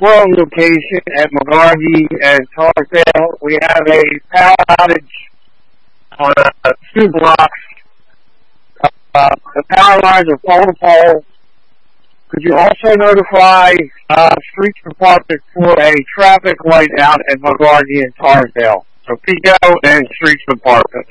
world location at McGarvey and Tarsdale. We have a power outage on 2 blocks. The power lines are pole to pole. Could you also notify Streets Department for a traffic light out at McGarvey and Tarsdale? So PICO and Streets Department.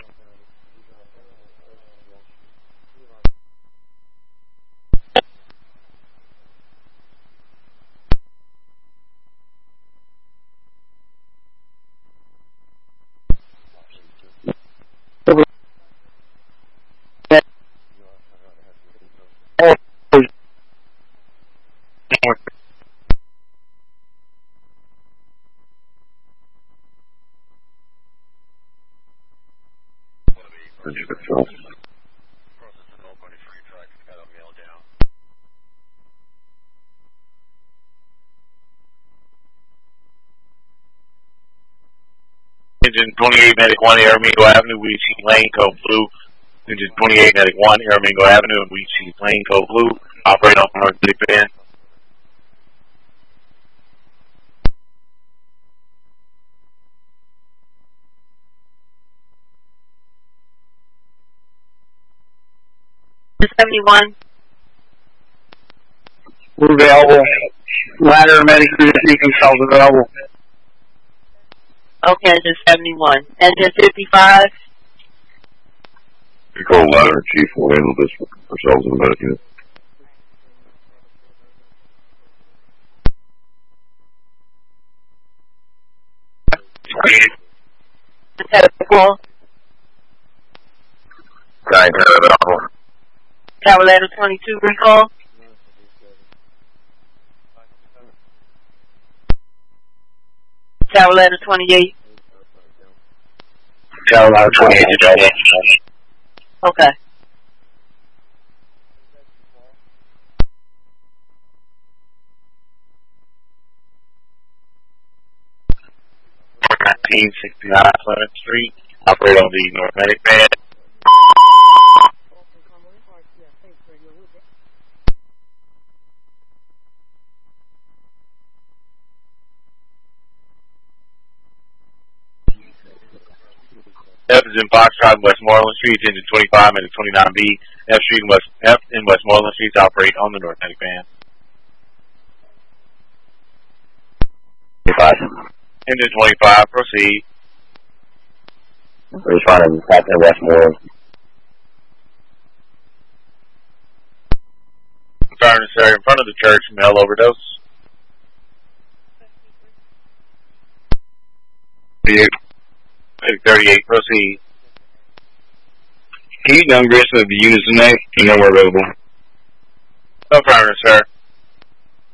Engine 28 Medic 1, Aramingo Avenue, Weechi Lane, Code Blue. Engine 28 Medic 1, Aramingo Avenue, and Weechi Lane, Code Blue. Operate on North City Band. $71. We're available. Ladder Medic Beacon cells available. Okay, engine 71. Engine 55. You call Ladder Chief will handle this ourselves in a minute. Unit. Call. Tower Ladder 22 recall. Tower Ladder 28. Tower Ladder 28, Okay. Pleasant Street. Operate on the North Medic Band. F is in Foxtrot and Westmoreland Streets, engine 25, Medic 29B. F in Westmoreland Streets operate on the North Medic Band. 25. Engine 25, proceed. Responding Captain Westmoreland. Confirm, sir, in front of the church, mail overdose. 38, proceed. Can you downgrade some of the units tonight? And then we're available. Confirm, sir.